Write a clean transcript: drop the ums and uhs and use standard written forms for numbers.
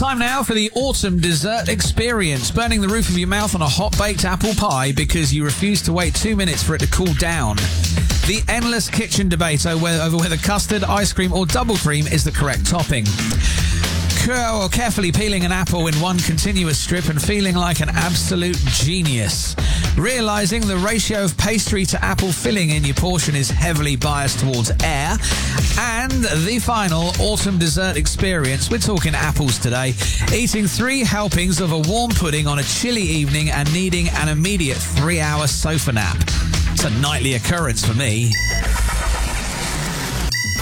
Time now for the autumn dessert experience. Burning the roof of your mouth on a hot-baked apple pie because you refuse to wait 2 minutes for it to cool down. The endless kitchen debate over whether custard, ice cream or double cream is the correct topping. Or carefully peeling an apple in one continuous strip and feeling like an absolute genius. Realising the ratio of pastry to apple filling in your portion is heavily biased towards air. And the final autumn dessert experience, we're talking apples today. Eating 3 helpings of a warm pudding on a chilly evening and needing an immediate 3-hour sofa nap. It's a nightly occurrence for me.